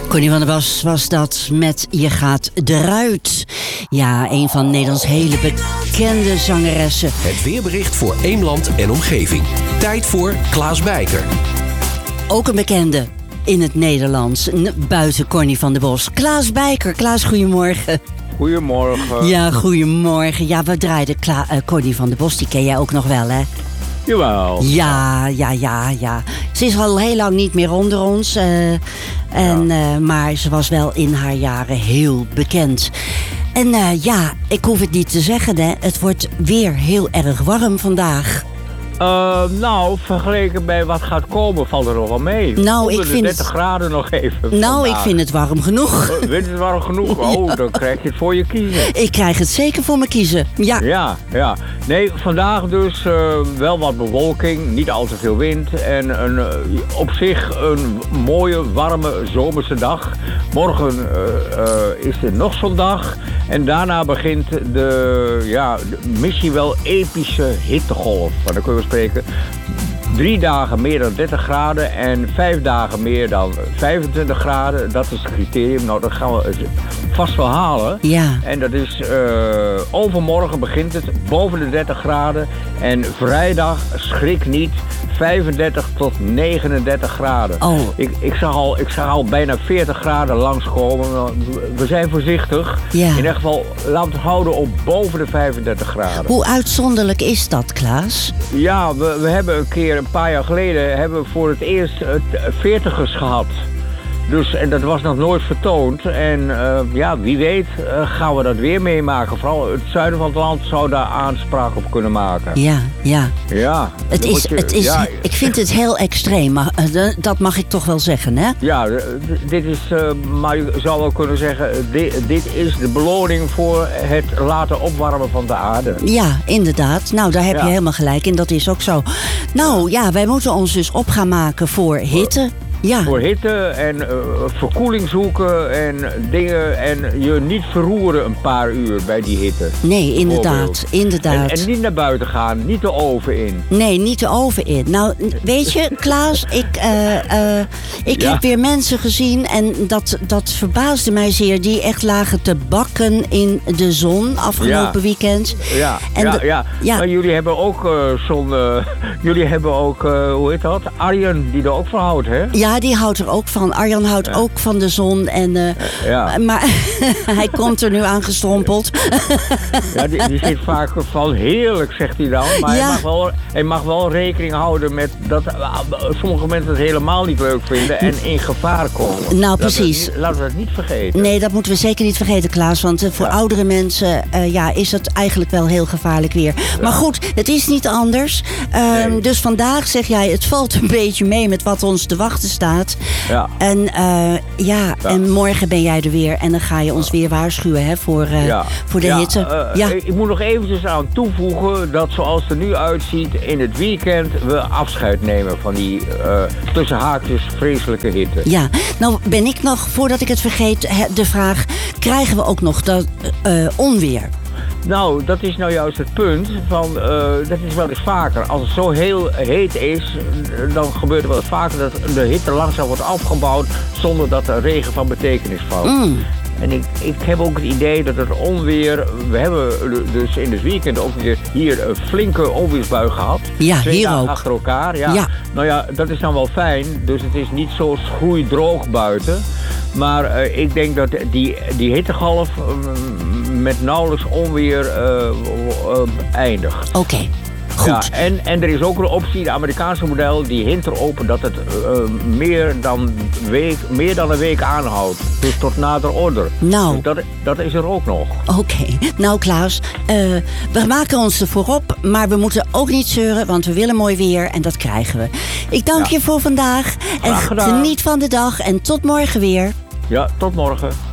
Connie van der Bos was dat met Je gaat eruit. Ja, een van Nederlands hele bekende zangeressen. Het weerbericht voor Eemland en omgeving. Tijd voor Klaas Bijker. Ook een bekende in het Nederlands, buiten Connie van der Bos. Klaas Bijker. Klaas, goedemorgen. Goedemorgen. Ja, goedemorgen. Ja, we draaiden Connie van der Bos, die ken jij ook nog wel, hè? Jawel. Ja. Ze is al heel lang niet meer onder ons. Maar ze was wel in haar jaren heel bekend. En ik hoef het niet te zeggen, hè. Het wordt weer heel erg warm vandaag. Vergeleken bij wat gaat komen valt er nog wel mee. Nou, ik vind 30 graden nog even. Nou, vandaag. Ik vind het warm genoeg. Vind je het warm genoeg? Oh, dan krijg je het voor je kiezen. Ik krijg het zeker voor me kiezen. Ja. Ja. Nee, vandaag dus wel wat bewolking, niet al te veel wind. En op zich een mooie, warme zomerse dag. Morgen is er nog zo'n dag. En daarna begint de misschien wel epische hittegolf. Maar dan kunnen we spreken. 3 dagen meer dan 30 graden en 5 dagen meer dan 25 graden. Dat is het criterium. Nou, dat gaan we vast wel halen. Ja. En dat is overmorgen begint het boven de 30 graden. En vrijdag, schrik niet, 35 tot 39 graden. Oh. Ik zag al bijna 40 graden langskomen. We zijn voorzichtig. Ja. In ieder geval, laten we het houden op boven de 35 graden. Hoe uitzonderlijk is dat, Klaas? Ja, we hebben een paar jaar geleden, hebben we voor het eerst 40ers gehad. Dus, en dat was nog nooit vertoond. En wie weet gaan we dat weer meemaken. Vooral het zuiden van het land zou daar aanspraak op kunnen maken. Ja. Ja. Ik vind het heel extreem, maar dat mag ik toch wel zeggen, hè? Ja, dit is, maar je zou wel kunnen zeggen, dit is de beloning voor het laten opwarmen van de aarde. Ja, inderdaad. Nou, daar heb je helemaal gelijk in. Dat is ook zo. Nou, wij moeten ons dus op gaan maken voor hitte. Ja. Voor hitte en verkoeling zoeken en dingen en je niet verroeren een paar uur bij die hitte. Nee, inderdaad. En niet naar buiten gaan, niet de oven in. Nee, niet de oven in. Nou, weet je, Klaas, ik heb weer mensen gezien en dat verbaasde mij zeer. Die echt lagen te bakken in de zon afgelopen weekend. Ja. Maar jullie hebben ook hoe heet dat? Arjen, die er ook van houdt, hè? Ja, die houdt er ook van. Arjan houdt ook van de zon. Maar hij komt er nu aangestrompeld. Ja, die zit vaak van heerlijk, zegt hij dan. Maar hij mag wel rekening houden met dat sommige mensen het helemaal niet leuk vinden en in gevaar komen. Nou, precies. Laten we dat niet vergeten. Nee, dat moeten we zeker niet vergeten, Klaas. Want voor oudere mensen is het eigenlijk wel heel gevaarlijk weer. Ja. Maar goed, het is niet anders. Nee. Dus vandaag zeg jij, het valt een beetje mee met wat ons te wachten staat. Ja. En morgen ben jij er weer. En dan ga je ons weer waarschuwen, hè, voor de hitte. Ik moet nog eventjes aan toevoegen dat zoals het er nu uitziet, in het weekend we afscheid nemen van die tussen haakjes vreselijke hitte. Ja, nou ben ik nog, voordat ik het vergeet, de vraag, krijgen we ook nog dat onweer? Nou, dat is nou juist het punt. Dat is wel eens vaker. Als het zo heel heet is, dan gebeurt er wel eens vaker dat de hitte langzaam wordt afgebouwd zonder dat er regen van betekenis valt. En ik heb ook het idee dat het onweer... We hebben dus in het weekend ook weer hier een flinke onweersbui gehad. Ja, 2 hier dagen ook. achter elkaar. Ja. Nou ja, dat is dan wel fijn. Dus het is niet zo schroeidroog buiten. Maar ik denk dat die hittegolf met nauwelijks onweer eindigt. Oké. Goed. Ja, en er is ook een optie, de Amerikaanse model, die hint erop dat het meer dan een week aanhoudt. Dus tot nader order. Nou. Dus dat is er ook nog. Oké. Nou, Klaas, we maken ons ervoor op, maar we moeten ook niet zeuren, want we willen mooi weer en dat krijgen we. Ik dank je voor vandaag en geniet van de dag en tot morgen weer. Ja, tot morgen.